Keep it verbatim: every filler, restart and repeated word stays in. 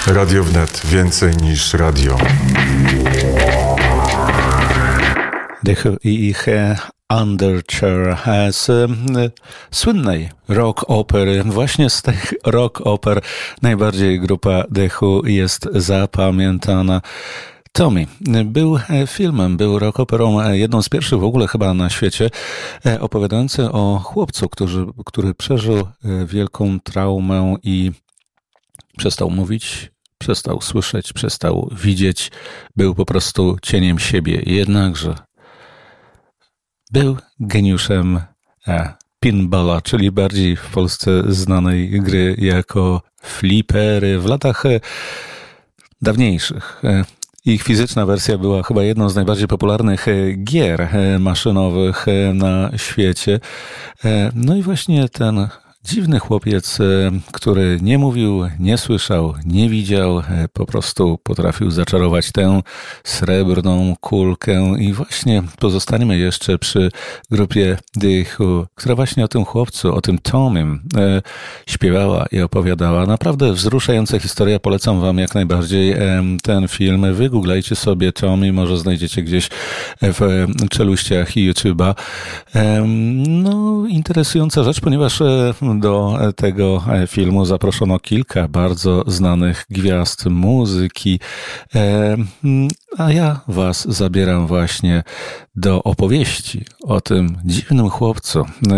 Radio Wnet. Więcej niż radio. The Who i ich Underchair z słynnej rock opery. Właśnie z tych rock oper najbardziej grupa The Who jest zapamiętana. Tommy był filmem, był rock operą, jedną z pierwszych w ogóle chyba na świecie, opowiadający o chłopcu, który, który przeżył wielką traumę i przestał mówić, przestał słyszeć, przestał widzieć, był po prostu cieniem siebie. Jednakże był geniuszem pinballa, czyli bardziej w Polsce znanej gry jako flipery w latach dawniejszych. Ich fizyczna wersja była chyba jedną z najbardziej popularnych gier maszynowych na świecie. No i właśnie ten dziwny chłopiec, który nie mówił, nie słyszał, nie widział, po prostu potrafił zaczarować tę srebrną kulkę. I właśnie pozostaniemy jeszcze przy grupie The Who, która właśnie o tym chłopcu, o tym Tommym e, śpiewała i opowiadała. Naprawdę wzruszająca historia. Polecam wam jak najbardziej e, ten film. Wygooglajcie sobie Tommy, może znajdziecie gdzieś w czeluściach YouTube'a. E, no, interesująca rzecz, ponieważ e, do tego filmu zaproszono kilka bardzo znanych gwiazd muzyki, a ja was zabieram właśnie do opowieści o tym dziwnym chłopcu,